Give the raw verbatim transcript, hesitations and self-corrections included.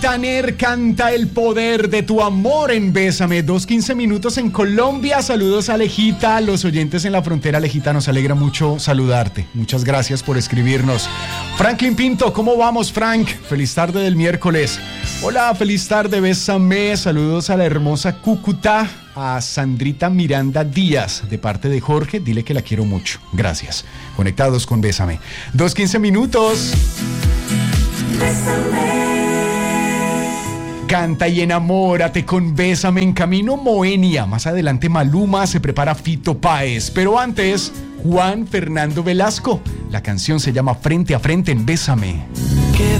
Taner canta el poder de tu amor en Bésame. Dos quince minutos en Colombia. Saludos a Alejita, a los oyentes en la frontera. Alejita, nos alegra mucho saludarte. Muchas gracias por escribirnos. Franklin Pinto, ¿cómo vamos, Frank? Feliz tarde del miércoles. Hola, feliz tarde, Bésame. Saludos a la hermosa Cúcuta, a Sandrita Miranda Díaz, de parte de Jorge. Dile que la quiero mucho. Gracias. Conectados con Bésame. Dos quince minutos. Bésame. Canta y enamórate con Bésame en camino Moenia. Más adelante Maluma, se prepara Fito Páez. Pero antes, Juan Fernando Velasco. La canción se llama Frente a Frente en Bésame.